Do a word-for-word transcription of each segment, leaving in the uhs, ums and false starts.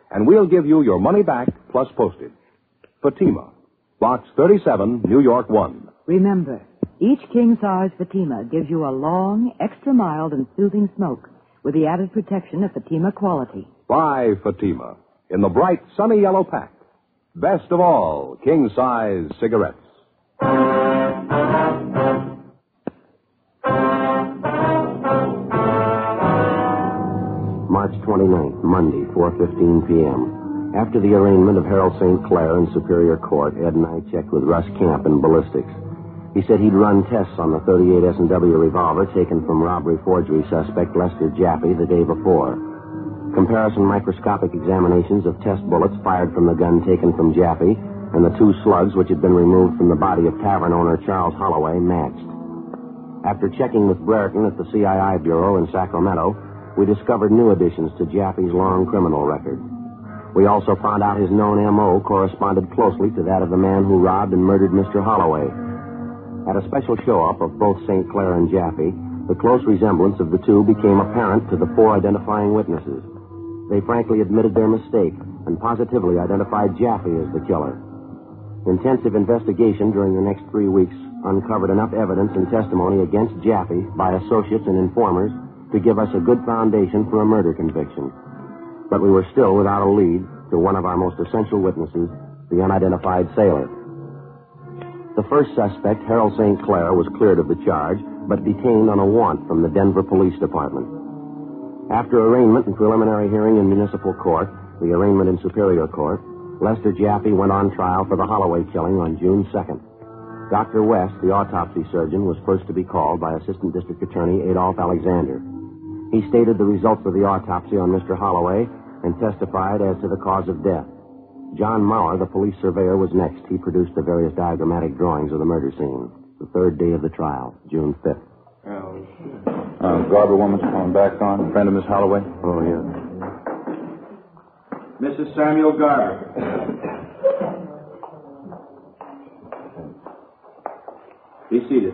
and we'll give you your money back plus postage. Fatima, Box thirty-seven, New York one. Remember, each king-size Fatima gives you a long, extra mild and soothing smoke with the added protection of Fatima quality. Buy Fatima in the bright, sunny yellow pack. Best of all, king-size cigarettes. March twenty-ninth, Monday, four fifteen p.m. After the arraignment of Harold Saint Clair in Superior Court, Ed and I checked with Russ Camp in ballistics. He said he'd run tests on the thirty-eight S and W revolver taken from robbery-forgery suspect Lester Jaffe the day before. Comparison microscopic examinations of test bullets fired from the gun taken from Jaffe and the two slugs which had been removed from the body of tavern owner Charles Holloway matched. After checking with Brereton at the C I I Bureau in Sacramento, we discovered new additions to Jaffe's long criminal record. We also found out his known M O corresponded closely to that of the man who robbed and murdered Mister Holloway. At a special show-up of both Saint Clair and Jaffe, the close resemblance of the two became apparent to the four identifying witnesses. They frankly admitted their mistake and positively identified Jaffe as the killer. Intensive investigation during the next three weeks uncovered enough evidence and testimony against Jaffe by associates and informers to give us a good foundation for a murder conviction. But we were still without a lead to one of our most essential witnesses, the unidentified sailor. The first suspect, Harold Saint Clair, was cleared of the charge, but detained on a warrant from the Denver Police Department. After arraignment and preliminary hearing in municipal court, the arraignment in Superior Court, Lester Jaffe went on trial for the Holloway killing on June second. Doctor West, the autopsy surgeon, was first to be called by Assistant District Attorney Adolph Alexander. He stated the results of the autopsy on Mister Holloway and testified as to the cause of death. John Maurer, the police surveyor, was next. He produced the various diagrammatic drawings of the murder scene. The third day of the trial, June fifth. Uh, Garber woman's calling back on. Friend of Miss Holloway? Oh, yeah. Missus Samuel Garber. Be seated.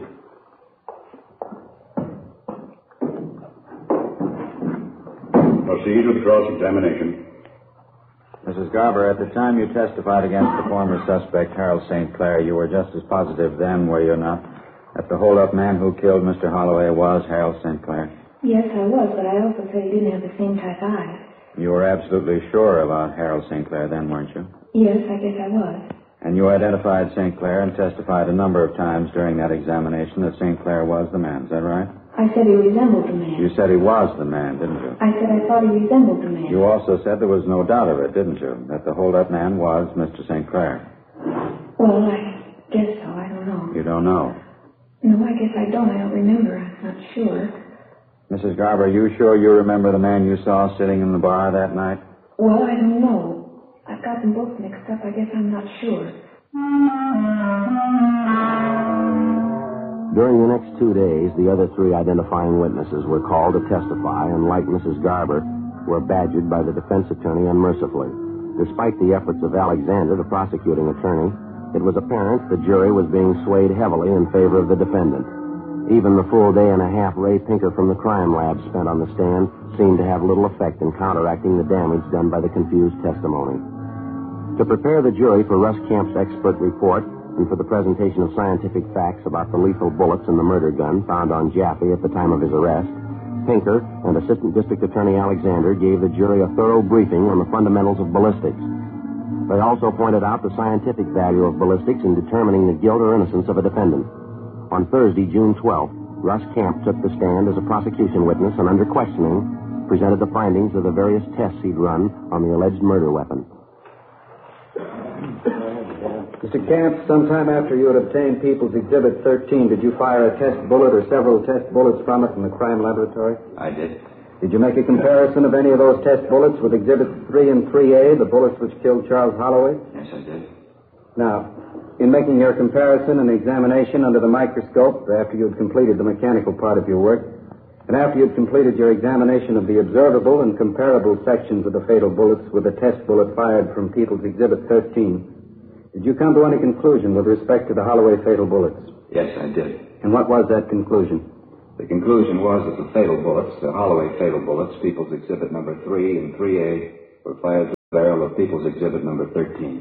Proceed with cross-examination. Missus Garber, at the time you testified against the former suspect, Harold Saint Clair, you were just as positive then, were you not, that the hold-up man who killed Mister Holloway was Harold Saint Clair? Yes, I was, but I also said he didn't have the same type eyes. You were absolutely sure about Harold Saint Clair then, weren't you? Yes, I guess I was. And you identified Saint Clair and testified a number of times during that examination that Saint Clair was the man. Is that right? I said he resembled the man. You said he was the man, didn't you? I said I thought he resembled the man. You also said there was no doubt of it, didn't you? That the hold-up man was Mister Saint Clair. Well, I guess so. I don't know. You don't know? No, I guess I don't. I don't remember. I'm not sure. Missus Garber, are you sure you remember the man you saw sitting in the bar that night? Well, I don't know. I've got them both mixed up. I guess I'm not sure. During the next two days, the other three identifying witnesses were called to testify and, like Missus Garber, were badgered by the defense attorney unmercifully. Despite the efforts of Alexander, the prosecuting attorney, it was apparent the jury was being swayed heavily in favor of the defendant. Even the full day and a half Ray Pinker from the crime lab spent on the stand seemed to have little effect in counteracting the damage done by the confused testimony. To prepare the jury for Russ Camp's expert report and for the presentation of scientific facts about the lethal bullets in the murder gun found on Jaffe at the time of his arrest, Pinker and Assistant District Attorney Alexander gave the jury a thorough briefing on the fundamentals of ballistics. They also pointed out the scientific value of ballistics in determining the guilt or innocence of a defendant. On Thursday, June twelfth, Russ Camp took the stand as a prosecution witness and, under questioning, presented the findings of the various tests he'd run on the alleged murder weapon. Mister Camp, sometime after you had obtained People's Exhibit thirteen, did you fire a test bullet or several test bullets from it in the crime laboratory? I did. Did you make a comparison of any of those test bullets with Exhibits three and three A, the bullets which killed Charles Holloway? Yes, I did. Now, in making your comparison and examination under the microscope, after you had completed the mechanical part of your work, and after you had completed your examination of the observable and comparable sections of the fatal bullets with the test bullet fired from People's Exhibit thirteen, did you come to any conclusion with respect to the Holloway fatal bullets? Yes, I did. And what was that conclusion? The conclusion was that the fatal bullets, the Holloway fatal bullets, People's Exhibit number three and three A, were fired barrel of People's Exhibit number thirteen.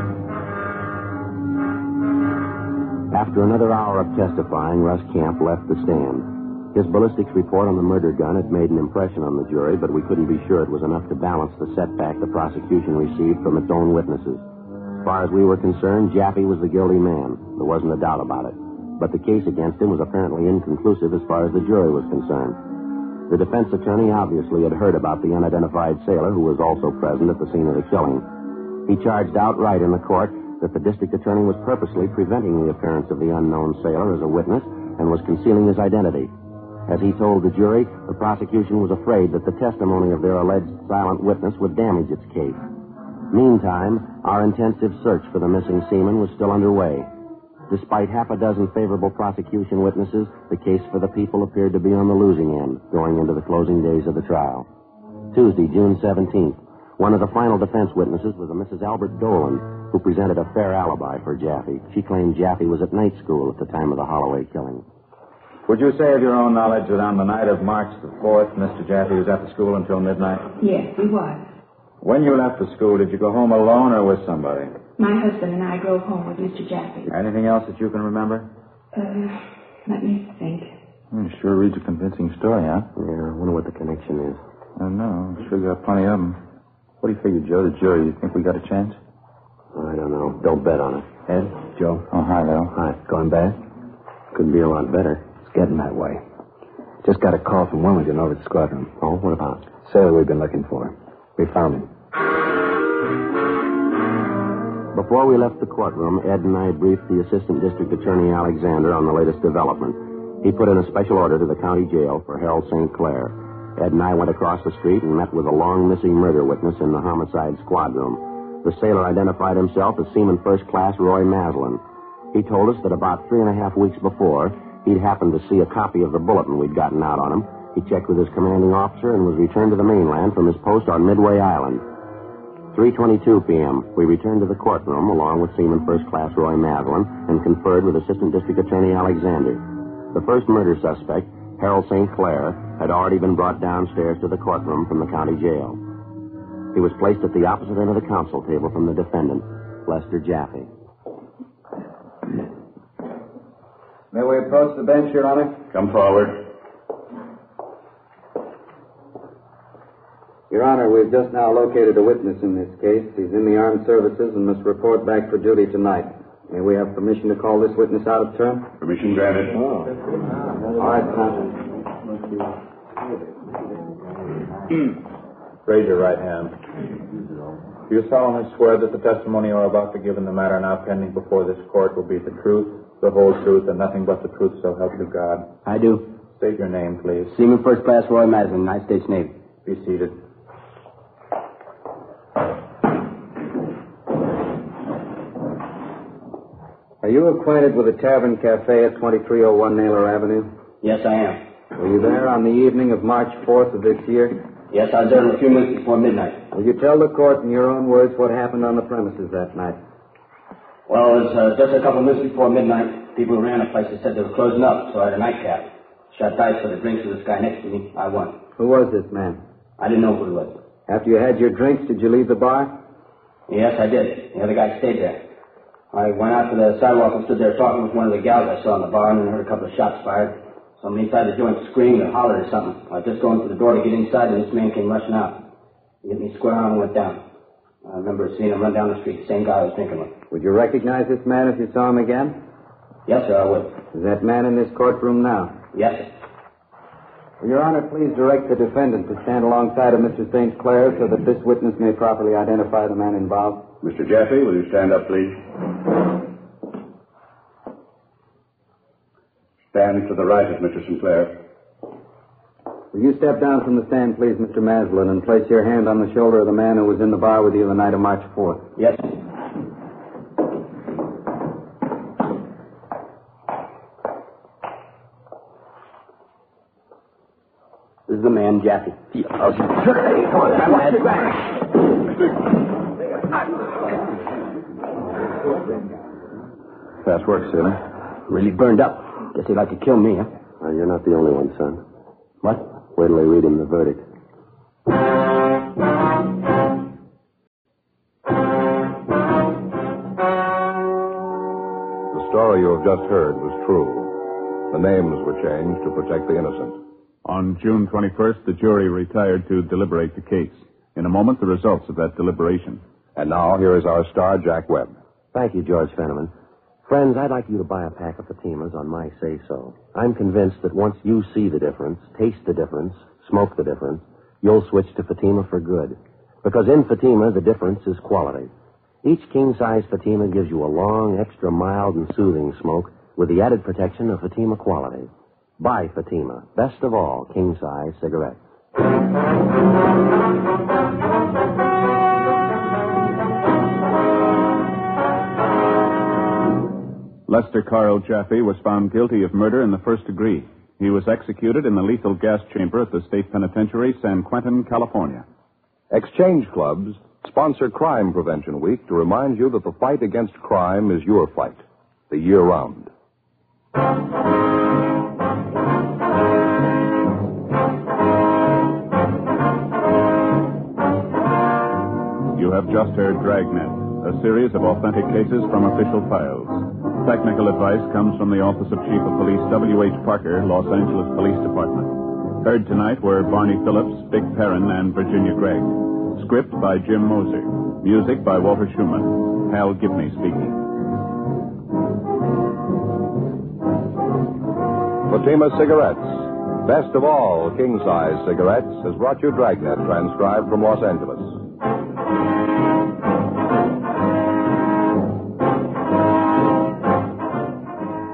After another hour of testifying, Russ Camp left the stand. His ballistics report on the murder gun had made an impression on the jury, but we couldn't be sure it was enough to balance the setback the prosecution received from its own witnesses. As far as we were concerned, Jaffe was the guilty man. There wasn't a doubt about it. But the case against him was apparently inconclusive as far as the jury was concerned. The defense attorney obviously had heard about the unidentified sailor who was also present at the scene of the killing. He charged outright in the court that the district attorney was purposely preventing the appearance of the unknown sailor as a witness and was concealing his identity. As he told the jury, the prosecution was afraid that the testimony of their alleged silent witness would damage its case. Meantime, our intensive search for the missing seaman was still underway. Despite half a dozen favorable prosecution witnesses, the case for the people appeared to be on the losing end going into the closing days of the trial. Tuesday, June seventeenth, one of the final defense witnesses was a Missus Albert Dolan, who presented a fair alibi for Jaffe. She claimed Jaffe was at night school at the time of the Holloway killing. Would you say of your own knowledge that on the night of March the fourth, Mister Jaffe was at the school until midnight? Yes, he was. When you left the school, did you go home alone or with somebody? My husband and I drove home with Mister Jaffe. Anything else that you can remember? Uh, let me think. You sure reads a convincing story, huh? Yeah, I wonder what the connection is. I don't know. I'm sure you got plenty of them. What do you figure, Joe? The jury, you think we got a chance? I don't know. Don't bet on it. Ed, Joe. Oh, hi, Lil. Hi. Going bad? Could be a lot better. It's getting that way. Just got a call from Wilmington over at the squadron. Oh, what about? Sailor we've been looking for. We found him. Before we left the courtroom, Ed and I briefed the Assistant District Attorney Alexander on the latest development. He put in a special order to the county jail for Harold Saint Clair. Ed and I went across the street and met with a long missing murder witness in the homicide squad room. The sailor identified himself as Seaman First Class Roy Maslin. He told us that about three and a half weeks before, he'd happened to see a copy of the bulletin we'd gotten out on him. He checked with his commanding officer and was returned to the mainland from his post on Midway Island. three twenty-two p.m., we returned to the courtroom along with Seaman First Class Roy Maslin and conferred with Assistant District Attorney Alexander. The first murder suspect, Harold Saint Clair, had already been brought downstairs to the courtroom from the county jail. He was placed at the opposite end of the counsel table from the defendant, Lester Jaffe. May we approach the bench, Your Honor? Come forward. Your Honor, we've just now located a witness in this case. He's in the armed services and must report back for duty tonight. May we have permission to call this witness out of turn? Permission granted. Oh. All right, Constable. Raise your right hand. Do you solemnly swear that the testimony you are about to give in the matter now pending before this court will be the truth, the whole truth, and nothing but the truth, so help you God? I do. State your name, please. Seaman First Class Roy Maslin, United States Navy. Be seated. Are you acquainted with the Tavern Cafe at twenty-three oh one Naylor Avenue? Yes, I am. Were you there on the evening of March fourth of this year? Yes, I was there a few minutes before midnight. Will you tell the court in your own words what happened on the premises that night? Well, it was uh, just a couple of minutes before midnight. People who ran the place said they were closing up, so I had a nightcap. Shot dice for the drinks with this guy next to me. I won. Who was this man? I didn't know who he was. After you had your drinks, did you leave the bar? Yes, I did. The other guy stayed there. I went out to the sidewalk and stood there talking with one of the gals I saw in the bar, and then heard a couple of shots fired. Somebody inside the joint screamed or hollered or something. I was just going to the door to get inside, and this man came rushing out. He hit me square on and went down. I remember seeing him run down the street, the same guy I was drinking with. Would you recognize this man if you saw him again? Yes, sir, I would. Is that man in this courtroom now? Yes, sir. Will Your Honor, please direct the defendant to stand alongside of Mister Saint Clair so that this witness may properly identify the man involved. Mister Jaffe, will you stand up, please? Stand to the right of Mister Sinclair. Will you step down from the stand, please, Mister Maslin, and place your hand on the shoulder of the man who was in the bar with you the night of March fourth? Yes, sir. This is the man, Jaffe. Hey, come on, man. Watch your back. Fast work, sailor. Really burned up. Guess he'd like to kill me, huh? Well, you're not the only one, son. What? Wait till they read him the verdict. story you have just heard was true. The names were changed to protect the innocent. On June twenty-first, the jury retired to deliberate the case. In a moment, the results of that deliberation. And now, here is our star, Jack Webb. Thank you, George Fenneman. Friends, I'd like you to buy a pack of Fatimas on my say-so. I'm convinced that once you see the difference, taste the difference, smoke the difference, you'll switch to Fatima for good. Because in Fatima, the difference is quality. Each king-size Fatima gives you a long, extra mild and soothing smoke with the added protection of Fatima quality. Buy Fatima, best of all king-size cigarettes. Lester Carl Jaffe was found guilty of murder in the first degree. He was executed in the lethal gas chamber at the State Penitentiary, San Quentin, California. Exchange Clubs sponsor Crime Prevention Week to remind you that the fight against crime is your fight, the year round. You have just heard Dragnet, a series of authentic cases from official files. Technical advice comes from the Office of Chief of Police W H Parker, Los Angeles Police Department. Heard tonight were Barney Phillips, Vic Perrin, and Virginia Gregg. Script by Jim Moser. Music by Walter Schumann. Hal Gibney speaking. Fatima Cigarettes, best of all king-size cigarettes, has brought you Dragnet, transcribed from Los Angeles.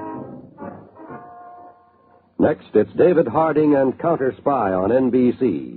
Next, it's David Harding and Counter Spy on N B C.